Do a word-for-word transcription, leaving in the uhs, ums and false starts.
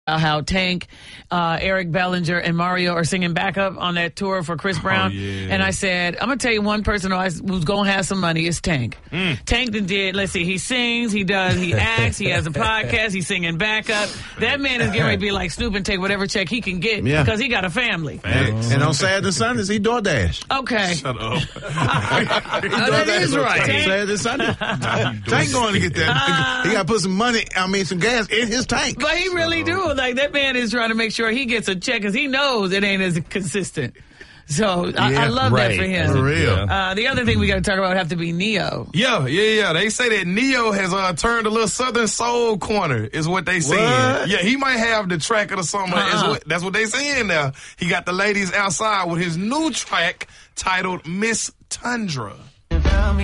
how Tank, uh, Eric Bellinger, and Mario are singing backup on that tour for Chris Brown. Oh, yeah. And I said, I'm going to tell you one person who's going to have some money is Tank. Mm. Tank did, let's see, he sings, he does, he acts, he has a podcast, he's singing backup. That man is getting ready to be like Snoop and take whatever check he can get yeah. because he got a family. And, and on Saturday and Sundays, he DoorDash. Okay. Shut up. Oh, that is right. Tank. Saturday and Sunday. Tank going to get that. Uh, he got to put some money, I mean, some gas in his tank. But he really do. Like, that man is trying to make sure he gets a check because he knows it ain't as consistent. So yeah, I, I love right. that for him. For real. Uh, the other thing we got to talk about would have to be Neo. Yeah, yeah, yeah. They say that Neo has uh, turned a little Southern Soul corner, is what they saying. Yeah, he might have the track of the summer. Uh-uh. Is what, that's what they saying now. He got the ladies outside with his new track titled Miss Tundra.